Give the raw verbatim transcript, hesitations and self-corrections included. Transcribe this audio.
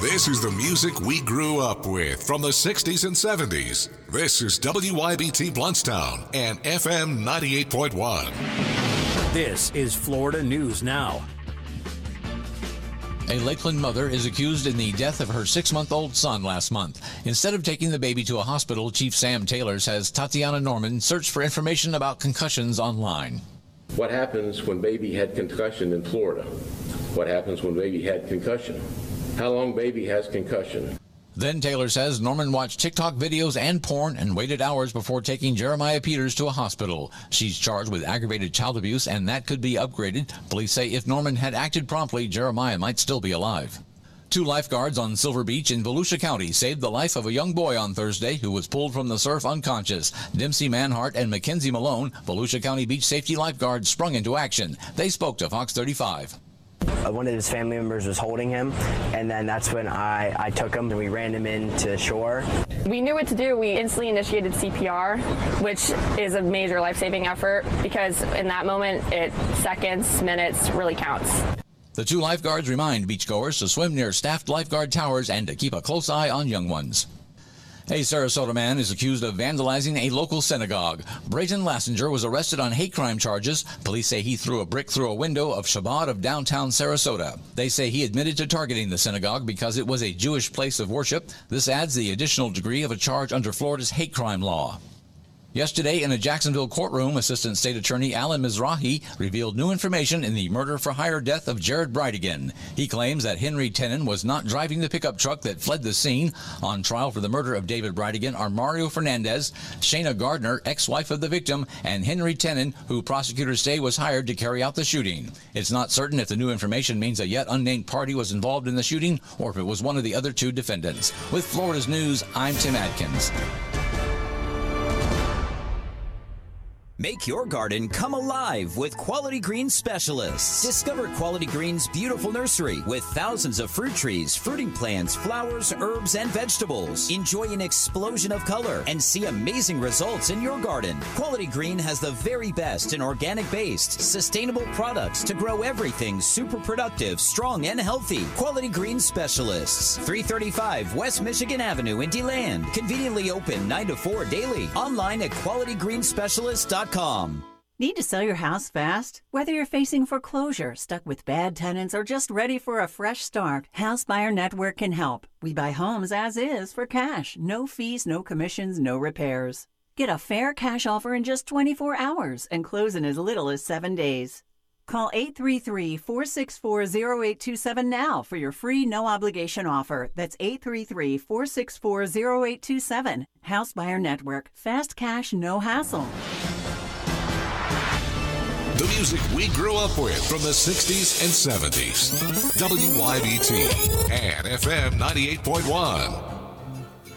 This is the music we grew up with from the sixties and seventies. This is W Y B T Bluntstown and F M ninety-eight point one. This is Florida News Now. A Lakeland mother is accused in the death of her six-month-old son last month. Instead of taking the baby to a hospital, Chief Sam Taylor says Tatiana Norman searched for information about concussions online. What happens when baby had concussion in Florida? What happens when baby had concussion? How long baby has concussion? Then Taylor says Norman watched TikTok videos and porn and waited hours before taking Jeremiah Peters to a hospital. She's charged with aggravated child abuse, and that could be upgraded. Police say if Norman had acted promptly, Jeremiah might still be alive. Two lifeguards on Silver Beach in Volusia County saved the life of a young boy on Thursday who was pulled from the surf unconscious. Dempsey Manhart and Mackenzie Malone, Volusia County beach safety lifeguards, sprung into action. They spoke to Fox thirty-five. One of his family members was holding him, and then that's when I, I took him and we ran him into shore. We knew what to do. We instantly initiated C P R, which is a major life-saving effort because in that moment, it seconds, minutes really counts. The two lifeguards remind beachgoers to swim near staffed lifeguard towers and to keep a close eye on young ones. A Sarasota man is accused of vandalizing a local synagogue. Brayton Lassinger was arrested on hate crime charges. Police say he threw a brick through a window of Shabbat of downtown Sarasota. They say he admitted to targeting the synagogue because it was a Jewish place of worship. This adds the additional degree of a charge under Florida's hate crime law. Yesterday, in a Jacksonville courtroom, Assistant State Attorney Alan Mizrahi revealed new information in the murder-for-hire death of Jared Bridegan. He claims that Henry Tenen was not driving the pickup truck that fled the scene. On trial for the murder of David Bridegan are Mario Fernandez, Shayna Gardner, ex-wife of the victim, and Henry Tenen, who prosecutors say was hired to carry out the shooting. It's not certain if the new information means a yet unnamed party was involved in the shooting or if it was one of the other two defendants. With Florida's News, I'm Tim Adkins. Make your garden come alive with Quality Green Specialists. Discover Quality Green's beautiful nursery with thousands of fruit trees, fruiting plants, flowers, herbs, and vegetables. Enjoy an explosion of color and see amazing results in your garden. Quality Green has the very best in organic-based, sustainable products to grow everything super productive, strong, and healthy. Quality Green Specialists. three thirty-five West Michigan Avenue in DeLand. Conveniently open nine to four daily. Online at quality green specialist dot com. Need to sell your house fast? Whether you're facing foreclosure, stuck with bad tenants, or just ready for a fresh start, House Buyer Network can help. We buy homes as is for cash. No fees, no commissions, no repairs. Get a fair cash offer in just twenty-four hours and close in as little as seven days. Call eight three three, four six four, zero eight two seven now for your free no-obligation offer. That's eight three three, four six four, zero eight two seven. House Buyer Network. Fast cash, no hassle. The music we grew up with from the sixties and seventies. W Y B T and F M ninety-eight point one.